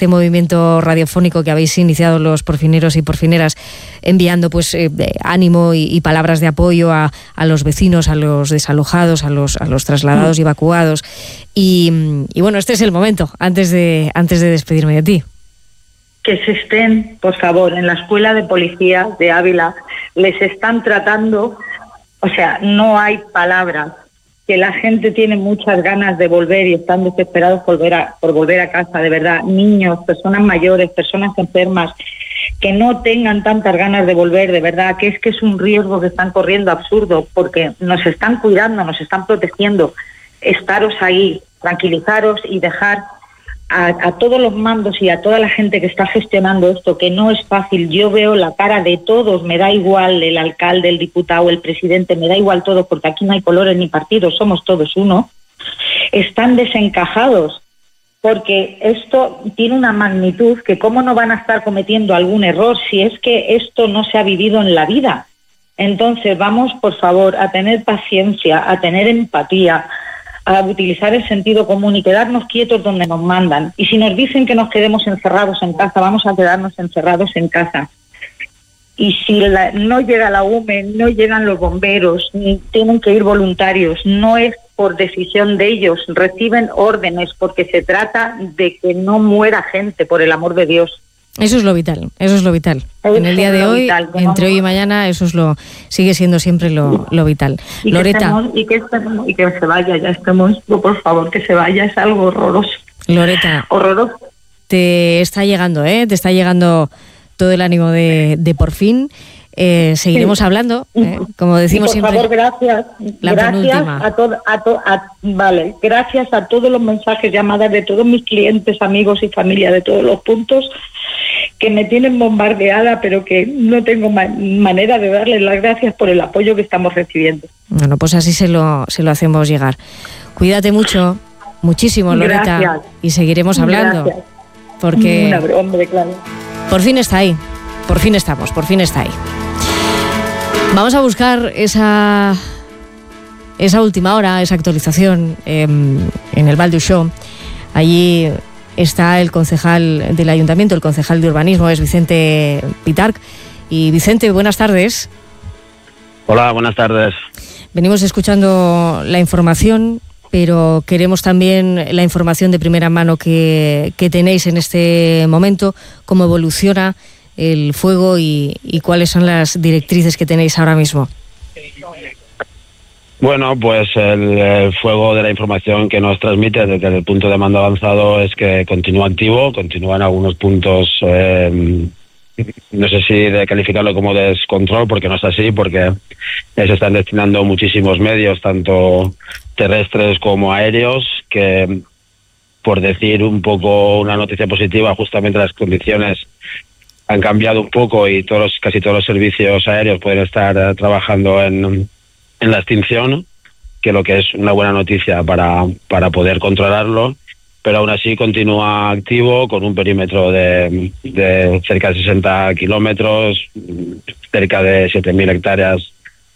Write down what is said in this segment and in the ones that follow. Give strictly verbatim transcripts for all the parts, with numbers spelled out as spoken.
este movimiento radiofónico que habéis iniciado los porfineros y porfineras, enviando pues eh, ánimo y, y palabras de apoyo a, a los vecinos, a los desalojados, a los, a los trasladados y evacuados. Y, y bueno, este es el momento, antes de, antes de despedirme de ti. Que se estén, por favor, en la escuela de policía de Ávila, les están tratando, o sea, no hay palabras, que la gente tiene muchas ganas de volver y están desesperados por volver a, por volver a casa, de verdad, niños, personas mayores, personas enfermas, que no tengan tantas ganas de volver, de verdad, que es que es un riesgo que están corriendo absurdo, porque nos están cuidando, nos están protegiendo. Estaros ahí, tranquilizaros y dejar A, a todos los mandos y a toda la gente que está gestionando esto, que no es fácil. Yo veo la cara de todos, me da igual el alcalde, el diputado, el presidente, me da igual todo, porque aquí no hay colores ni partidos, somos todos uno. Están desencajados, porque esto tiene una magnitud que cómo no van a estar cometiendo algún error si es que esto no se ha vivido en la vida. Entonces vamos, por favor, a tener paciencia, a tener empatía, a utilizar el sentido común y quedarnos quietos donde nos mandan. Y si nos dicen que nos quedemos encerrados en casa, vamos a quedarnos encerrados en casa. Y si la, no llega la U M E, no llegan los bomberos, ni tienen que ir voluntarios, no es por decisión de ellos, reciben órdenes porque se trata de que no muera gente, por el amor de Dios. Eso es lo vital, eso es lo vital. Eso en el día de hoy, vital, entre hoy y mañana, eso es lo sigue siendo siempre lo, lo vital. Y Loretta. Que estemos, y, que estemos, y que se vaya ya este monstruo, por favor, que se vaya, es algo horroroso. Loretta. Horroroso. Te está llegando, ¿eh? Te está llegando todo el ánimo de, de por fin. Eh, seguiremos sí. hablando, ¿eh? Como decimos y por siempre. Por favor, gracias. La gracias penúltima. a todo, a to, a, vale, gracias a todos los mensajes, llamadas de todos mis clientes, amigos y familia de todos los puntos que me tienen bombardeada, pero que no tengo ma- manera de darles las gracias por el apoyo que estamos recibiendo. Bueno, pues así se lo, se lo hacemos llegar. Cuídate mucho, muchísimo, Loretta, gracias. Y seguiremos hablando. Gracias. Porque Una, hombre, claro. Por fin está ahí, por fin estamos, por fin está ahí. Vamos a buscar esa, esa última hora, esa actualización eh, en el Val d'Uixó. Allí está el concejal del ayuntamiento, el concejal de urbanismo, es Vicente Pitarch. Y Vicente, buenas tardes. Hola, buenas tardes. Venimos escuchando la información, pero queremos también la información de primera mano que, que tenéis en este momento, cómo evoluciona el fuego y, y cuáles son las directrices que tenéis ahora mismo. Bueno, pues el, el fuego de la información que nos transmite desde el punto de mando avanzado es que continúa activo, continúan algunos puntos, eh, no sé si de calificarlo como descontrol, porque no es así, porque se están destinando muchísimos medios, tanto terrestres como aéreos, que por decir un poco una noticia positiva, justamente las condiciones han cambiado un poco y todos los, casi todos los servicios aéreos pueden estar uh, trabajando en, en la extinción, que lo que es una buena noticia para, para poder controlarlo, pero aún así continúa activo con un perímetro de, de cerca de sesenta kilómetros, cerca de siete mil hectáreas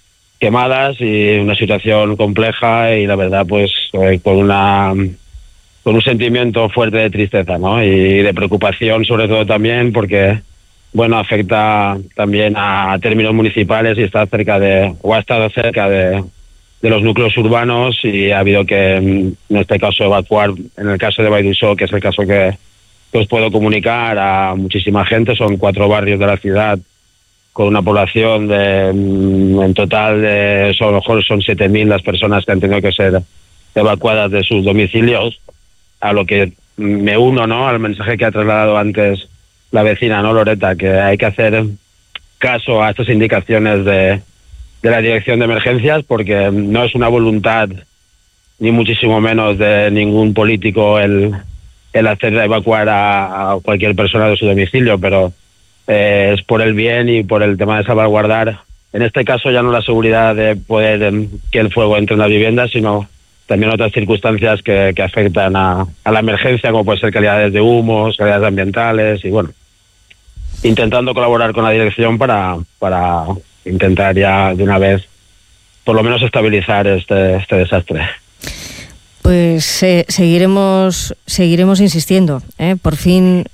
quemadas y una situación compleja y la verdad pues eh, con una con un sentimiento fuerte de tristeza, ¿no? Y de preocupación sobre todo también porque bueno, afecta también a términos municipales y está cerca de, o ha estado cerca de, de los núcleos urbanos y ha habido que, en este caso, evacuar, en el caso de Val d'Uixó, que es el caso que, que os puedo comunicar, a muchísima gente. Son cuatro barrios de la ciudad con una población de, en total, de, son, a lo mejor son siete mil las personas que han tenido que ser evacuadas de sus domicilios, a lo que me uno, ¿no?, al mensaje que ha trasladado antes la vecina, ¿no, Loretta?, que hay que hacer caso a estas indicaciones de, de la Dirección de Emergencias, porque no es una voluntad, ni muchísimo menos de ningún político el, el hacer evacuar a, a cualquier persona de su domicilio, pero eh, es por el bien y por el tema de salvaguardar, en este caso ya no la seguridad de poder eh, que el fuego entre en la vivienda, sino también otras circunstancias que, que afectan a, a la emergencia, como puede ser calidades de humos, calidades ambientales y bueno, intentando colaborar con la dirección para, para intentar ya de una vez por lo menos estabilizar este, este desastre. Pues eh, seguiremos seguiremos insistiendo, ¿eh? Por fin